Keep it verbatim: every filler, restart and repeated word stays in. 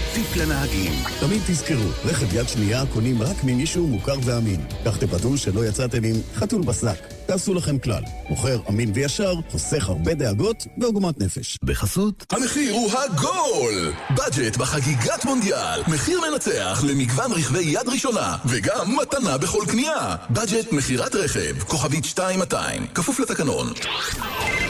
טיפ לנהגים. תמיד תזכרו, רכב יד שנייה קונים רק ממישהו מוכר ואמין. כך תוודאו שלא יצאתם עם חתול בשק. תעשו לכם כלל, מוכר אמין וישר, חוסך הרבה דאגות ועוגמת נפש. בחסות המחיר הוא הגול! בדג'ט בחגיגת מונדיאל, מחיר מנצח למגוון רכבי יד ראשונה וגם מתנה בכל קנייה. בדג'ט מחירת רכב, כוכבית שתיים מאתיים, כפוף לתקנון.